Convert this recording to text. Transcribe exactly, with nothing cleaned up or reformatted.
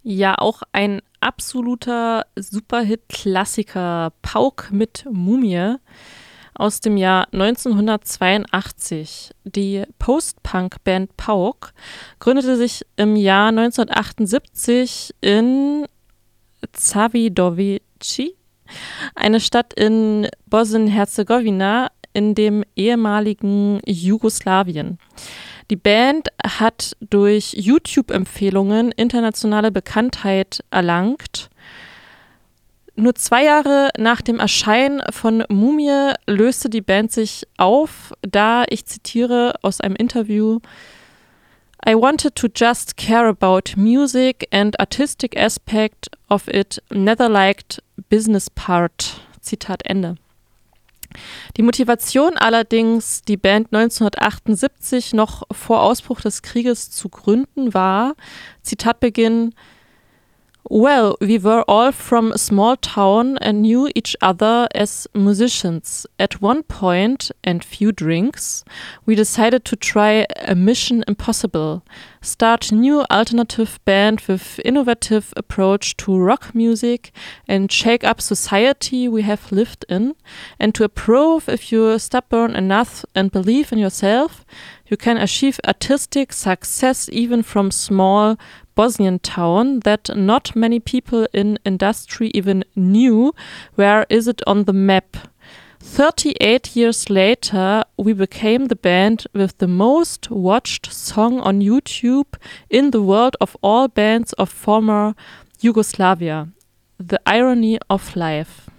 Ja, auch ein absoluter Superhit-Klassiker, Pauk mit Mumie aus dem Jahr neunzehnhundertzweiundachtzig. Die Post-Punk-Band Pauk gründete sich im Jahr neunzehnhundertachtundsiebzig in Zawidowici, eine Stadt in Bosnien-Herzegowina in dem ehemaligen Jugoslawien. Die Band hat durch YouTube-Empfehlungen internationale Bekanntheit erlangt. Nur zwei Jahre nach dem Erscheinen von Mumie löste die Band sich auf, da, ich zitiere aus einem Interview, I wanted to just care about music and artistic aspect of it, neither liked business part. Zitat Ende. Die Motivation allerdings, die Band neunzehnhundertachtundsiebzig noch vor Ausbruch des Krieges zu gründen, war, Zitatbeginn, well, we were all from a small town and knew each other as musicians. At one point, and few drinks, we decided to try a mission impossible. Start new alternative band with innovative approach to rock music and shake up society we have lived in. And to prove if you're stubborn enough and believe in yourself, you can achieve artistic success even from small Bosnian town that not many people in industry even knew where is it on the map. thirty-eight years later, we became the band with the most watched song on YouTube in the world of all bands of former Yugoslavia. The irony of life.